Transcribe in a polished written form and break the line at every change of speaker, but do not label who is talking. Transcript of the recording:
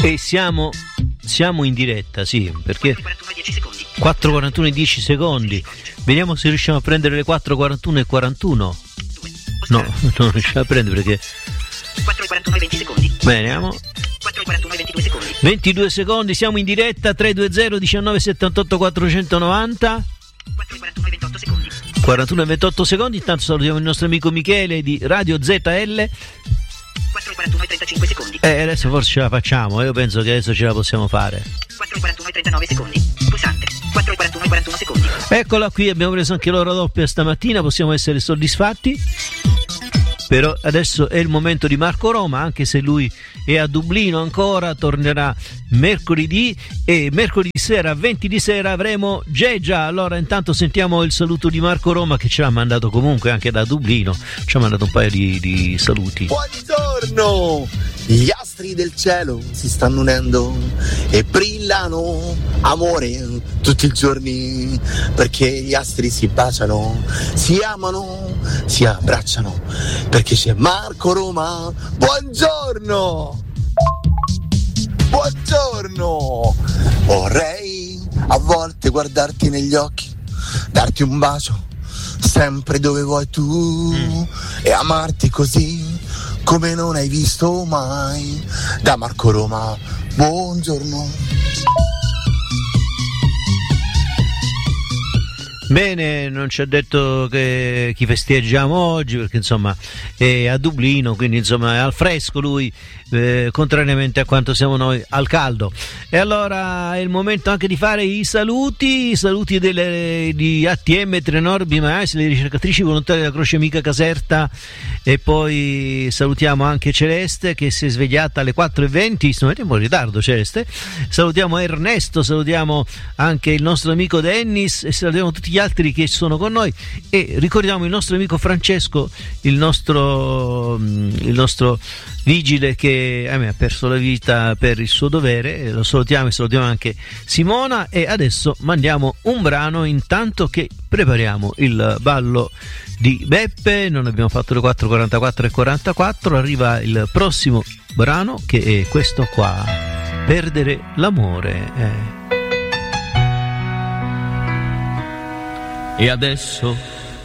E siamo in diretta, sì, perché 4:41 e 10 secondi. Vediamo se riusciamo a prendere le 4:41 e 41. No, non riusciamo a prendere perché
4:41 e 20 secondi.
Bene, andiamo.
4:41 e 22 secondi.
22 secondi, siamo in diretta. 320 19 78 490.
4:41 e 28 secondi.
41 e 28 secondi. Intanto salutiamo il nostro amico Michele di Radio ZL.
4:41 e 35 secondi.
Adesso forse ce la facciamo, io penso che adesso ce la possiamo fare.
4:41 e 39 secondi. Pulsante. 4:41 e 41 secondi.
Eccola qui, abbiamo preso anche l'ora doppia stamattina, possiamo essere soddisfatti. Però adesso è il momento di Marco Roma, anche se lui è a Dublino ancora, tornerà mercoledì e mercoledì sera 20 di sera avremo Geggia. Allora intanto sentiamo il saluto di Marco Roma che ce l'ha mandato comunque anche da Dublino, ci ha mandato un paio di saluti.
Buongiorno! Gli astri del cielo si stanno unendo e brillano amore tutti i giorni, perché gli astri si baciano, si amano, si abbracciano, perché c'è Marco Roma. Buongiorno! Buongiorno! Vorrei a volte guardarti negli occhi, darti un bacio sempre dove vuoi tu e amarti così come non hai visto mai. Da Marco Roma, buongiorno.
Bene, non ci ha detto che chi festeggiamo oggi, perché insomma è a Dublino, quindi insomma è al fresco lui, contrariamente a quanto siamo noi al caldo. E allora è il momento anche di fare i saluti di ATM Trenor Bimaes, le ricercatrici volontarie della Croce Amica Caserta, e poi salutiamo anche Celeste che si è svegliata alle 4:20, stiamo un po' in ritardo Celeste, salutiamo Ernesto, salutiamo anche il nostro amico Dennis e salutiamo tutti gli altri che sono con noi e ricordiamo il nostro amico Francesco, il nostro vigile che ha perso la vita per il suo dovere. Lo salutiamo e salutiamo anche Simona e adesso mandiamo un brano intanto che prepariamo il ballo di Beppe. Non abbiamo fatto le 4:44 e 44, arriva il prossimo brano che è questo qua, Perdere l'amore.
E adesso